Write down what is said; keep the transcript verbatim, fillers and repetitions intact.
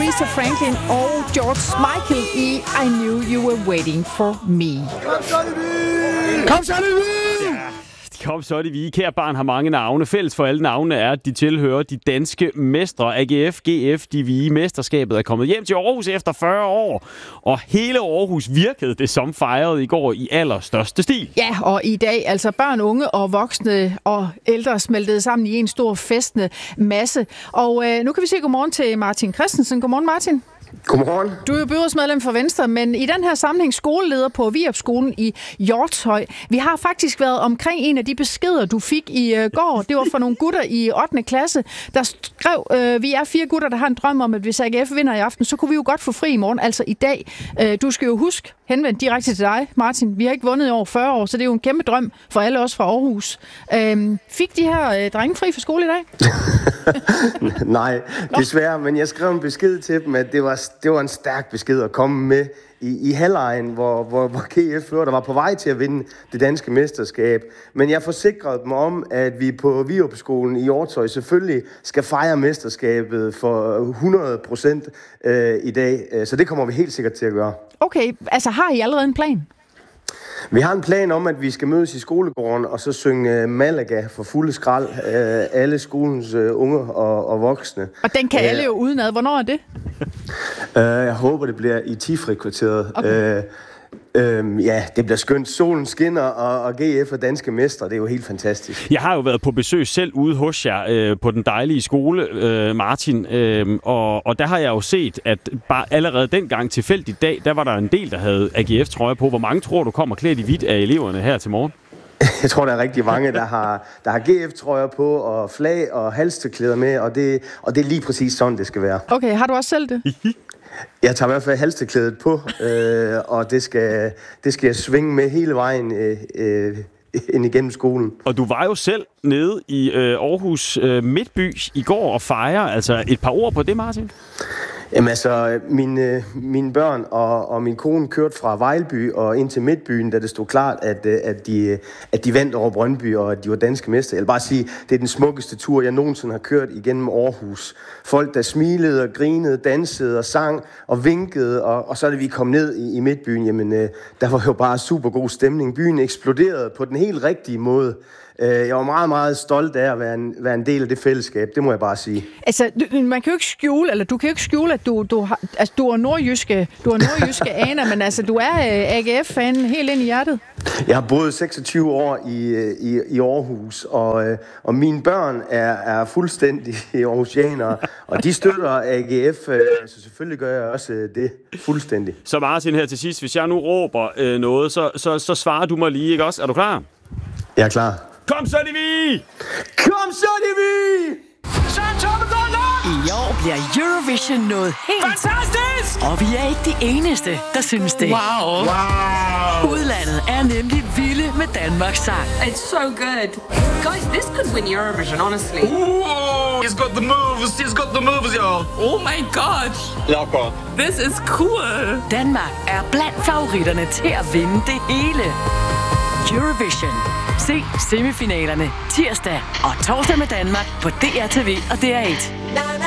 Aretha Franklin og George Michael i I Knew You Were Waiting For Me. Kom så, det vi! Kom så, det vi! Ja. Kom så, det vi. Kære barn har mange navne. Fælles for alle navne er, at de tilhører de danske mestre. A G F, G F, de vige. Mesterskabet er kommet hjem til Aarhus efter fyrre år. Og hele Aarhus virkede det som fejret i går i allerstørste stil. Ja, og i dag altså børn, unge og voksne og ældre smeltede sammen i en stor festende masse. Og øh, nu kan vi sige godmorgen til Martin Christensen. Godmorgen, Martin. Godmorgen. Du er jo byrådsmedlem for Venstre, men i den her sammenhæng skoleleder på Viopskolen i Hjortshøj. Vi har faktisk været omkring en af de beskeder, du fik i øh, går. Det var fra nogle gutter i ottende klasse, der skrev, øh, vi er fire gutter, der har en drøm om, at hvis A G F vinder i aften, så kunne vi jo godt få fri i morgen, altså i dag. Øh, du skal jo huske, henvendt direkte til dig, Martin. Vi har ikke vundet i over fyrre år, så det er jo en kæmpe drøm for alle os fra Aarhus. Øh, fik de her øh, drenge fri for skole i dag? Nej, desværre, men jeg skrev en besked til dem, at det var, det var en stærk besked at komme med i, i halvlejen, hvor, hvor, hvor G F der var på vej til at vinde det danske mesterskab. Men jeg forsikrede dem om, at vi på Viopskolen i Hjortshøj selvfølgelig skal fejre mesterskabet for hundrede procent øh, i dag. Så det kommer vi helt sikkert til at gøre. Okay, altså har I allerede en plan? Vi har en plan om, at vi skal mødes i skolegården og så synge Malaga for fulde skrald. Øh, alle skolens øh, unge og, og voksne. Og den kan alle jo udenad. Hvornår er det? øh, jeg håber, det bliver i Tifri-kvarteret. Okay. Øh, øh, ja, det bliver skønt. Solen skinner, og, og G F er danske mestre. Det er jo helt fantastisk. Jeg har jo været på besøg selv ude hos jer øh, på den dejlige skole, øh, Martin. Øh, og, og der har jeg jo set, at bare allerede dengang tilfældigt dag, der var der en del, der havde A G F-trøjer på. Hvor mange tror du kommer klædt i hvidt af eleverne her til morgen? Jeg tror, der er rigtig mange, der har, der har G F-trøjer på, og flag og halstørklæder med, og det, og det er lige præcis sådan, det skal være. Okay, har du også selv det? Jeg tager i hvert fald halstørklædet på, øh, og det skal, det skal jeg svinge med hele vejen øh, øh, ind igennem skolen. Og du var jo selv nede i øh, Aarhus øh, Midtby i går og fejre. Altså et par ord på det, Martin? Jamen altså, mine, mine børn og, og min kone kørte fra Vejlby og ind til Midtbyen, da det stod klart, at, at, de, at de vandt over Brøndby, og at de var danske mester. Jeg vil bare sige, det er den smukkeste tur, jeg nogensinde har kørt igennem Aarhus. Folk, der smilede og grinede, dansede og sang og vinkede, og, og så er det, vi kom ned i, i Midtbyen, jamen der var jo bare super god stemning. Byen eksploderede på den helt rigtige måde. Jeg var meget, meget stolt af at være en, være en del af det fællesskab, det må jeg bare sige. Altså, man kan jo ikke skjule, eller du kan jo ikke skjule, at du, du, har, altså, du er nordjyske, du er nordjyske aner, men altså, du er A G F-fan helt ind i hjertet. Jeg har boet seksogtyve år i, i, i Aarhus, og, og mine børn er, er fuldstændig aarhusianere, og de støtter A G F, så selvfølgelig gør jeg også det fuldstændig. Så Martin her til sidst, hvis jeg nu råber øh, noget, så, så, så svarer du mig lige, ikke også? Er du klar? Jeg er klar. Kom så, det vi! Kom så, det vi! I år bliver Eurovision noget helt fantastisk! Og vi er ikke de eneste, der synes det. Wow! Wow! Udlandet er nemlig vilde med Danmarks sang. It's so good. Guys, this could win Eurovision, honestly. Ooh, he's got the moves, he's got the moves, y'all. Oh my god! Jakob. This is cool. Danmark er blandt favoritterne til at vinde det hele. Eurovision. Se semifinalerne tirsdag og torsdag med Danmark på D R T V og D R et.